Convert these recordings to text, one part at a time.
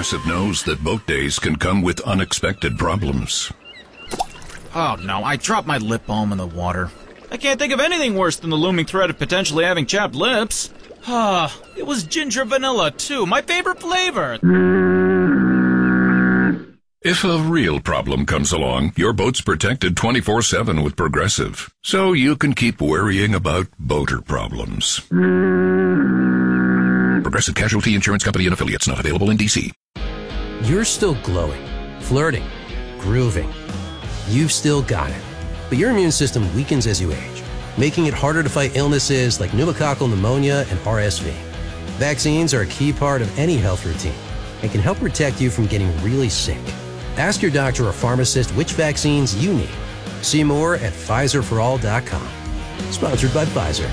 Progressive knows that boat days can come with unexpected problems. Oh no, I dropped my lip balm in the water. I can't think of anything worse than the looming threat of potentially having chapped lips. It was ginger vanilla too, my favorite flavor. If a real problem comes along, your boat's protected 24/7 with Progressive, so you can keep worrying about boater problems. Progressive Casualty Insurance Company and Affiliates, not available in D.C. You're still glowing, flirting, grooving. You've still got it. But your immune system weakens as you age, making it harder to fight illnesses like pneumococcal pneumonia and RSV. Vaccines are a key part of any health routine and can help protect you from getting really sick. Ask your doctor or pharmacist which vaccines you need. See more at PfizerForAll.com. Sponsored by Pfizer.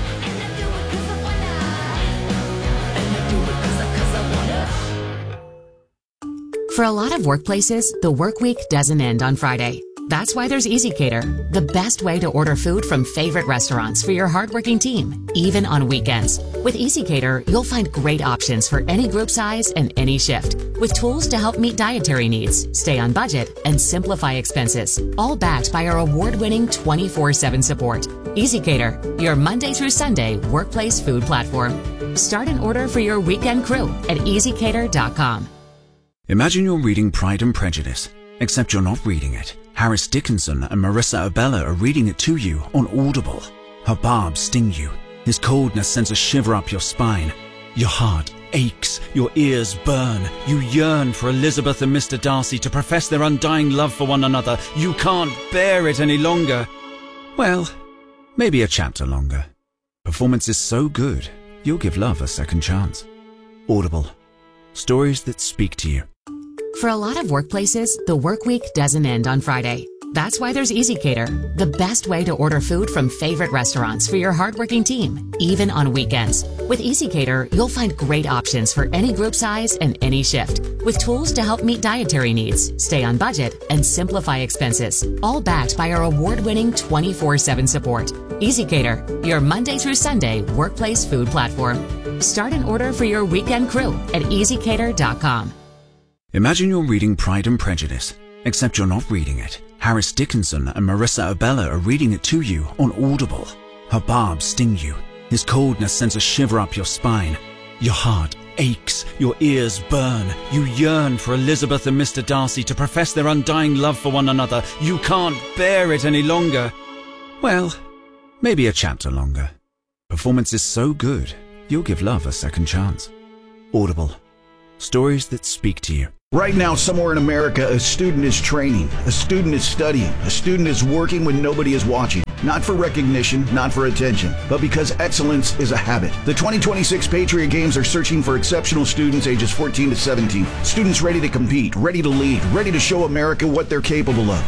For a lot of workplaces, the work week doesn't end on Friday. That's why there's EasyCater, the best way to order food from favorite restaurants for your hardworking team, even on weekends. With EasyCater, you'll find great options for any group size and any shift, with tools to help meet dietary needs, stay on budget, and simplify expenses, all backed by our award-winning 24/7 support. EasyCater, your Monday through Sunday workplace food platform. Start an order for your weekend crew at easycater.com. Imagine you're reading Pride and Prejudice, except you're not reading it. Harris Dickinson and Marissa Abella are reading it to you on Audible. Her barbs sting you. His coldness sends a shiver up your spine. Your heart aches. Your ears burn. You yearn for Elizabeth and Mr. Darcy to profess their undying love for one another. You can't bear it any longer. Well, maybe a chapter longer. Performance is so good, you'll give love a second chance. Audible. Stories that speak to you. For a lot of workplaces, the work week doesn't end on Friday. That's why there's EasyCater, the best way to order food from favorite restaurants for your hardworking team, even on weekends. With EasyCater, you'll find great options for any group size and any shift, with tools to help meet dietary needs, stay on budget, and simplify expenses, all backed by our award-winning 24/7 support. EasyCater, your Monday through Sunday workplace food platform. Start an order for your weekend crew at easycater.com. Imagine you're reading Pride and Prejudice, except you're not reading it. Harris Dickinson and Marissa Abella are reading it to you on Audible. Her barbs sting you. His coldness sends a shiver up your spine. Your heart aches. Your ears burn. You yearn for Elizabeth and Mr. Darcy to profess their undying love for one another. You can't bear it any longer. Well, maybe a chapter longer. Performance is so good, you'll give love a second chance. Audible. Stories that speak to you. Right now, somewhere in America, a student is training, a student is studying, a student is working when nobody is watching. Not for recognition, not for attention, but because excellence is a habit. The 2026 Patriot Games are searching for exceptional students ages 14 to 17. Students ready to compete, ready to lead, ready to show America what they're capable of.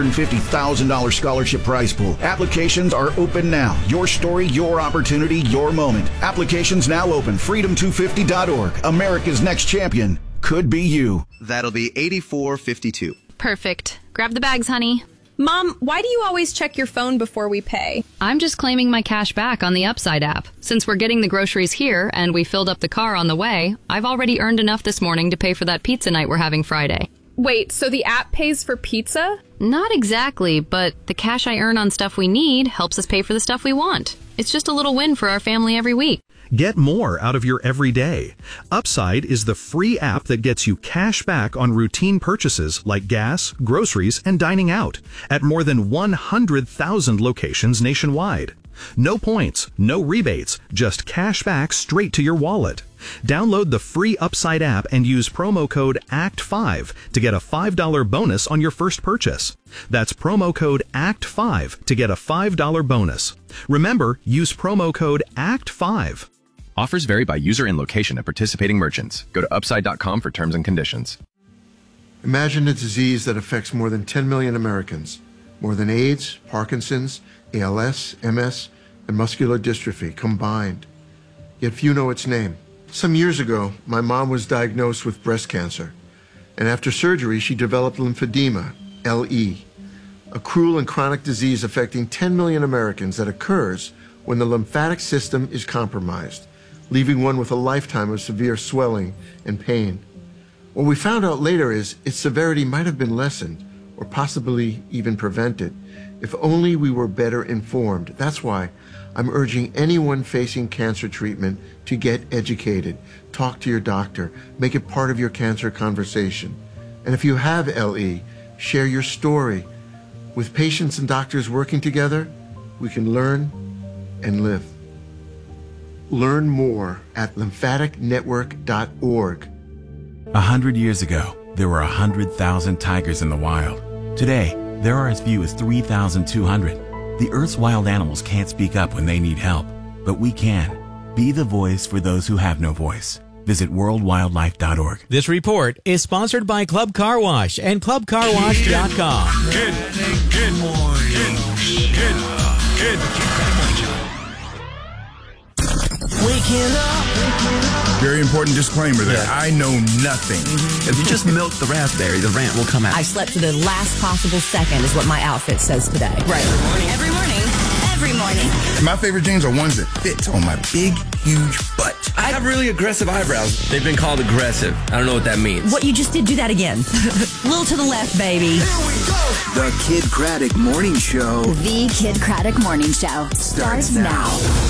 $250,000 scholarship prize pool. Applications are open now. Your story, your opportunity, your moment. Applications now open. Freedom250.org. America's next champion could be you. That'll be 8452. Perfect. Grab the bags, honey. Mom, why do you always check your phone before we pay? I'm just claiming my cash back on the Upside app. Since we're getting the groceries here and we filled up the car on the way, I've already earned enough this morning to pay for that pizza night we're having Friday. Wait, so the app pays for pizza? Not exactly, but the cash I earn on stuff we need helps us pay for the stuff we want. It's just a little win for our family every week. Get more out of your everyday. Upside is the free app that gets you cash back on routine purchases like gas, groceries, and dining out at more than 100,000 locations nationwide. No points, no rebates, just cash back straight to your wallet. Download the free Upside app and use promo code ACT5 to get a $5 bonus on your first purchase. That's promo code ACT5 to get a $5 bonus. Remember, use promo code ACT5. Offers vary by user and location at participating merchants. Go to upside.com for terms and conditions. Imagine a disease that affects more than 10 million Americans. More than AIDS, Parkinson's, ALS, MS, and muscular dystrophy combined. Yet few know its name. Some years ago, my mom was diagnosed with breast cancer. And after surgery, she developed lymphedema, LE, a cruel and chronic disease affecting 10 million Americans that occurs when the lymphatic system is compromised, leaving one with a lifetime of severe swelling and pain. What we found out later is its severity might have been lessened or possibly even prevented if only we were better informed. That's why I'm urging anyone facing cancer treatment to get educated. Talk to your doctor. Make it part of your cancer conversation. And if you have LE, share your story. With patients and doctors working together, we can learn and live. Learn more at lymphaticnetwork.org. 100 years ago, there were 100,000 tigers in the wild. Today, there are as few as 3,200. The Earth's wild animals can't speak up when they need help, but we can. Be the voice for those who have no voice. Visit worldwildlife.org. This report is sponsored by Club Car Wash and clubcarwash.com. Good morning. Good. Waking up. Very important disclaimer there. I know nothing. If you just milk the raspberry, the rant will come out. I slept to the last possible second is what my outfit says today. Right. Every morning. My favorite jeans are ones that fit on my big, huge butt. I have really aggressive eyebrows. They've been called aggressive. I don't know what that means. What you just did, do that again. Little to the left, baby. Here we go. The Kid Craddock Morning Show. The Kid Craddock Morning Show starts now.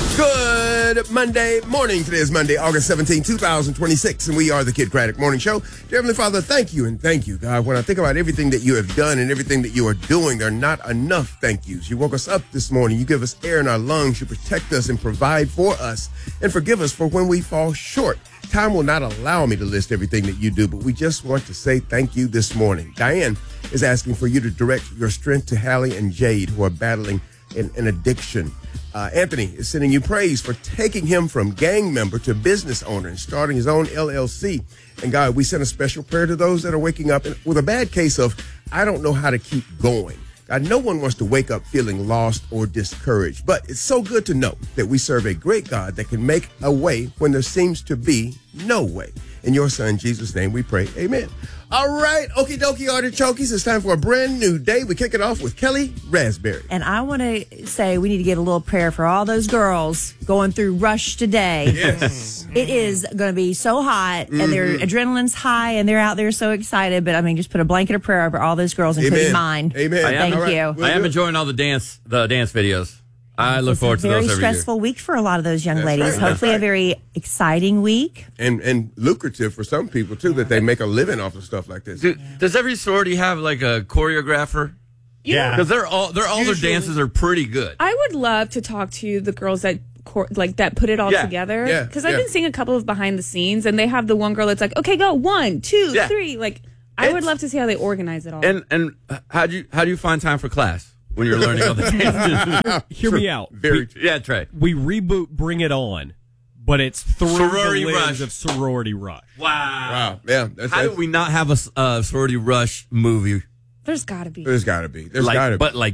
Good Monday morning. Today is Monday, August 17, 2026, and we are the Kid Craddock Morning Show. Dear Heavenly Father, thank you, God. When I think about everything that you have done and everything that you are doing, there are not enough thank yous. You woke us up this morning. You give us air in our lungs. You protect us and provide for us and forgive us for when we fall short. Time will not allow me to list everything that you do, but we just want to say thank you this morning. Diane is asking for you to direct your strength to Hallie and Jade, who are battling an addiction. Anthony is sending you praise for taking him from gang member to business owner and starting his own LLC. And God, we send a special prayer to those that are waking up with a bad case of, I don't know how to keep going. God, no one wants to wake up feeling lost or discouraged, but it's so good to know that we serve a great God that can make a way when there seems to be no way. In your son, Jesus' name, we pray. Amen. All right, okie dokie artichokes. It's time for a brand new day. We kick it off with Kelly Raspberry. And I want to say we need to get a little prayer for all those girls going through Rush today. Yes. It is going to be so hot, and their adrenaline's high, and they're out there so excited. But, I mean, just put a blanket of prayer over all those girls, including mine. Amen. Thank you. I am enjoying all the dance videos. I look forward to those every year. Very stressful week for a lot of those young That's ladies. right. Hopefully a very exciting week. And lucrative for some people, too, that they make a living off of stuff like this. Does every sorority have like a choreographer? Yeah. Because all their dances are pretty good. I would love to talk to the girls that that put it all together. Yeah. Because I've been seeing a couple of behind the scenes, and they have the one girl that's like, okay, go 1, 2, 3. Like, I would love to see how they organize it all. And how do you find time for class when you're learning all the dances? Hear me out. Trey. We reboot Bring It On, but it's through Sorority the lens Rush. of Sorority Rush. Wow. Yeah. How do we not have a Sorority Rush movie? There's got to be. There's got to be. But like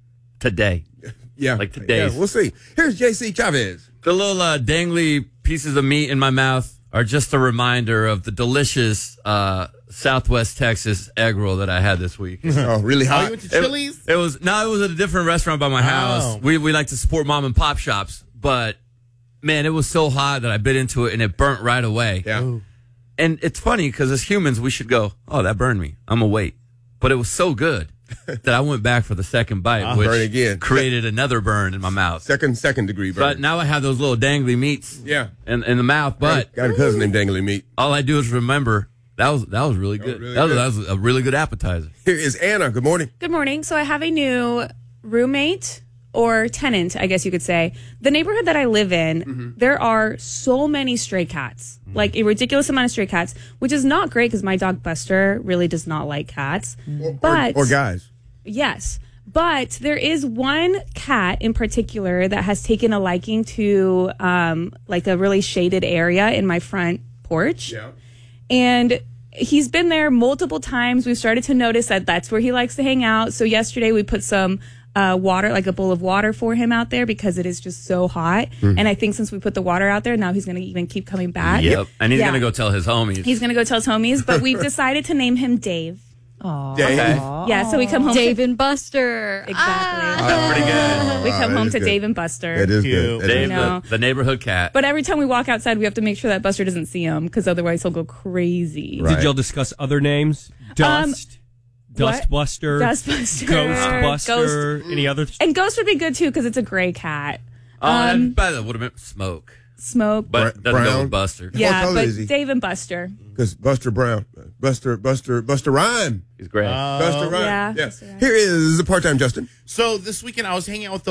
today. Yeah. Like today's. Yeah, we'll see. Here's JC Chavez. The little dangly pieces of meat in my mouth are just a reminder of the delicious Southwest Texas egg roll that I had this week. Oh, really hot? You went to Chili's? It was at a different restaurant by my house. We like to support mom and pop shops, but man, it was so hot that I bit into it and it burnt right away. Yeah. Ooh. And it's funny because as humans, we should go, oh, that burned me. I'm gonna wait. But it was so good that I went back for the second bite, which burn again. created another burn in my mouth. Second degree burn. But now I have those little dangly meats in the mouth. But got a cousin named Dangly Meat. all I do is remember that was really good. That was a really good appetizer. Here is Anna. Good morning. Good morning. So I have a new roommate or tenant, I guess you could say. The neighborhood that I live in, there are so many stray cats, like a ridiculous amount of stray cats, which is not great because my dog Buster really does not like cats. Or guys. Yes. But there is one cat in particular that has taken a liking to like a really shaded area in my front porch. Yeah. And he's been there multiple times. We've started to notice that that's where he likes to hang out. So yesterday we put some water, like a bowl of water for him out there because it is just so hot. And I think since we put the water out there, now he's going to even keep coming back. Yep. And he's going to go tell his homies. He's going to go tell his homies. But we've decided to name him Dave. Dave. Yeah, so we come home Dave and Buster. Exactly. That's pretty good. We come that home is to good. Dave and Buster. That is good. That is Dave, know. the neighborhood cat. But every time we walk outside, we have to make sure that Buster doesn't see him because otherwise he'll go crazy. Right. Did y'all discuss other names? Dust, Dustbuster, Dustbuster, Ghostbuster, any other? And Ghost would be good too because it's a gray cat. That would have been Smoke. Smoke. But doesn't go with Buster. Yeah, color but is he? Dave and Buster. Because Buster Brown, Buster Rhyme. He's great. Buster Rhyme. Yeah. Here is the part-time Justin. So this weekend I was hanging out with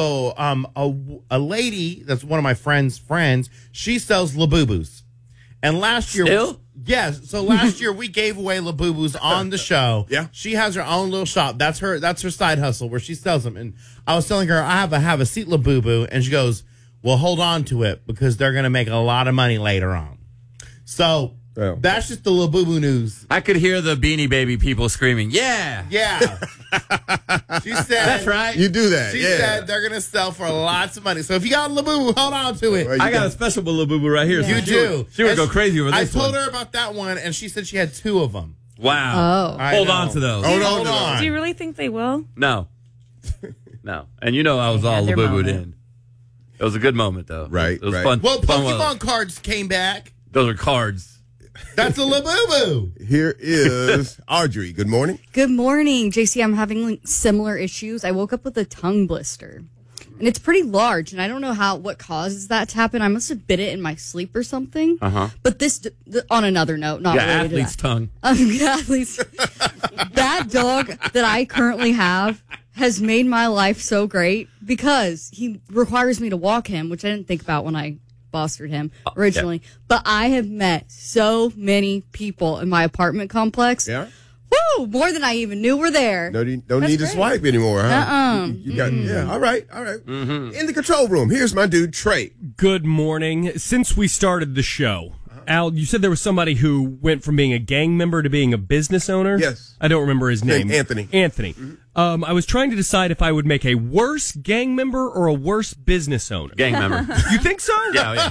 a lady that's one of my friends' friends. She sells Labubus. And last year... Still? Yes. So last year we gave away Labubus on the show. Yeah. She has her own little shop. That's her side hustle where she sells them. And I was telling her I have a seat Labubu, and she goes, well, hold on to it because they're going to make a lot of money later on. So that's just the Labubu news. I could hear the Beanie Baby people screaming, yeah. Yeah. She said. That's right. You do that. She said they're going to sell for lots of money. So if you got a Labubu, hold on to it. Well, I got a special Labubu right here. You So do. She would go crazy over this I told one. her about that one, and she said she had 2 of them. Wow. Oh. Hold on to those. Hold on. Do you really think they will? No. No. And you know I was all their Labubu'd moment. in. It was a good moment, though. Right, It was right. fun. Well, fun Pokemon cards came back. Those are cards. That's a Labubu. Here is Audrey. Good morning. Good morning, JC. I'm having similar issues. I woke up with a tongue blister, and it's pretty large, and I don't know what causes that to happen. I must have bit it in my sleep or something. Uh-huh. But this, on another note, not Yeah, related athlete's to that. tongue. Athlete's. That dog that I currently have has made my life so great because he requires me to walk him, which I didn't think about when I fostered him originally. Yeah. But I have met so many people in my apartment complex. Yeah. Woo! More than I even knew were there. Don't need That's to great. swipe anymore, huh? You got, Mm-mm. yeah. All right. In the control room, here's my dude, Trey. Good morning. Since we started the show, Al, you said there was somebody who went from being a gang member to being a business owner? Yes. I don't remember his name. Anthony. Anthony. I was trying to decide if I would make a worse gang member or a worse business owner. Gang member. You think so? Yeah.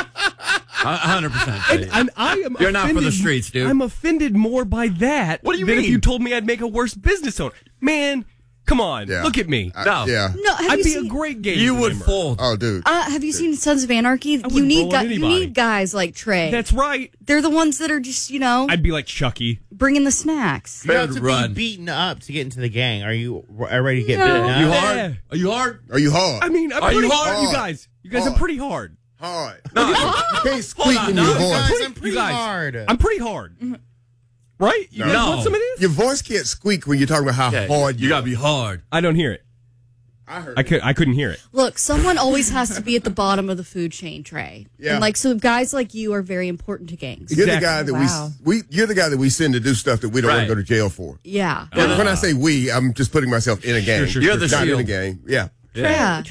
100%. And I am You're not for the offended- streets, dude. I'm offended more by that What do you than mean? if you told me I'd make a worse business owner. Man, come on. Yeah. Look at me. No. Yeah. No, have I'd you be seen? a great gang You would member. fold. Oh, dude. Have you seen Sons of Anarchy? You wouldn't need roll at you anybody. need guys like Trey. That's right. They're the ones that are just I'd be like Chucky. bringing the snacks. You have Better to run. be beaten up to get into the gang. Are you ready to get No. beaten Are you up? hard? Yeah. Are you hard? Are you hard? I mean, I'm Are you pretty hard? You guys are Hard. pretty hard. Hard. No. You can't squeak on, in no. your Guys, voice. I'm pretty You guys, hard. I'm pretty hard. Right? You guys No. want some of this? Your voice can't squeak when you're talking about how Yeah, hard you gotta be hard. I don't hear it. I heard. I couldn't hear it. Look, someone always has to be at the bottom of the food chain, Trey. Yeah. And so guys like you are very important to gangs. You're the Exactly. guy that Wow. you're the guy that we send to do stuff that we don't want Right. to go to jail for. Yeah. When I say we, I'm just putting myself in a gang. Sure, You're the Not in a shield. gang. Yeah. Yeah.